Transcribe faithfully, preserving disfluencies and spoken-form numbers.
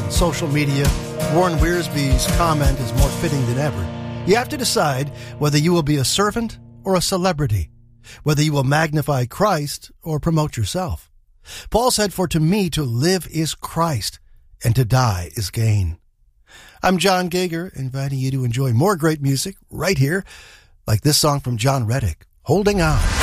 and social media, Warren Wiersbe's comment is more fitting than ever. You have to decide whether you will be a servant or a celebrity, whether you will magnify Christ or promote yourself. Paul said, "For to me to live is Christ, and to die is gain." I'm John Gager, inviting you to enjoy more great music right here, like this song from John Reddick, "Holding On."